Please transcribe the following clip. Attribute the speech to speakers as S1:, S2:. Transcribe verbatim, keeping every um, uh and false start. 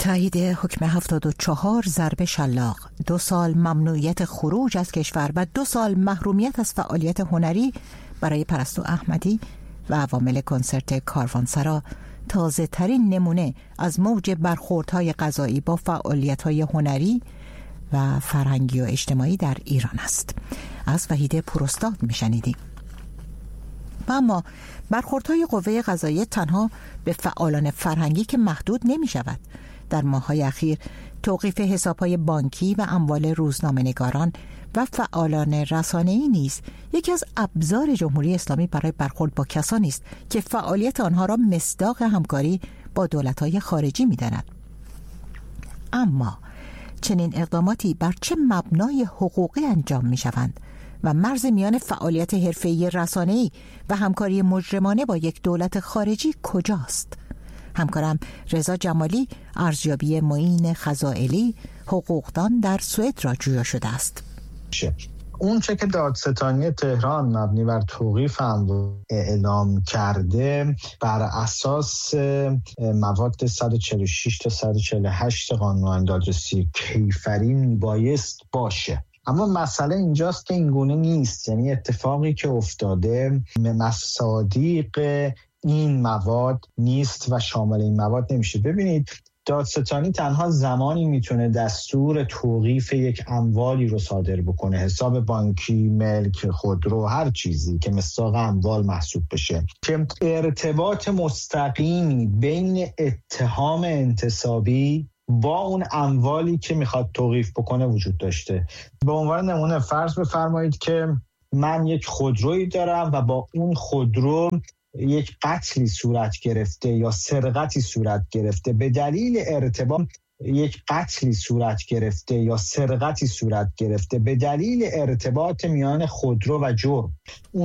S1: تایید حکم هفتاد و چهار ضرب شلاق، دو سال ممنوعیت خروج از کشور و دو سال محرومیت از فعالیت هنری برای پرستو احمدی و عوامل کنسرت کاروانسرا تازه ترین نمونه از موج برخوردهای قضایی با فعالیت‌های هنری و فرهنگی و اجتماعی در ایران است. از وحیده پوراستاد میشنیدیم. و اما برخوردهای قوه قضاییه تنها به فعالان فرهنگی که محدود نمی شود. در ماه‌های اخیر توقیف حساب‌های بانکی و اموال روزنامه‌نگاران و فعالان رسانه‌ای نیز یکی از ابزار جمهوری اسلامی برای برخورد با کسانی است که فعالیت آنها را مصداق همکاری با دولت‌های خارجی می‌دانند. اما چنین اقداماتی بر چه مبنای حقوقی انجام می‌شوند و مرز میان فعالیت حرفه‌ای رسانه‌ای و همکاری مجرمانه با یک دولت خارجی کجاست؟ همکارم رضا جمالی ارزیابی معین خزائلی حقوقدان در سوئد را جویا شده است.
S2: اون چه که دادستانی تهران مبنی بر توقیف اموال اعلام کرده بر اساس مواد صد و چهل و شش تا صد و چهل و هشت قانون دادرسی کیفری میبایست باشه. اما مسئله اینجاست که اینگونه نیست. یعنی اتفاقی که افتاده مصادیق این مواد نیست و شامل این مواد نمیشه. ببینید، دادستانی تنها زمانی میتونه دستور توقیف یک اموالی رو صادر بکنه، حساب بانکی، ملک، خودرو، هر چیزی که مصداق اموال محسوب بشه، که ارتباط مستقیمی بین اتهام انتصابی با اون اموالی که میخواد توقیف بکنه وجود داشته. به عنوان نمونه فرض بفرمایید که من یک خودرویی دارم و با اون خودرو یک قتلی صورت گرفته یا سرقتی صورت گرفته. به دلیل ارتباط یک قتلی صورت گرفته یا سرقتی صورت گرفته به دلیل ارتباط میان خودرو و جرم،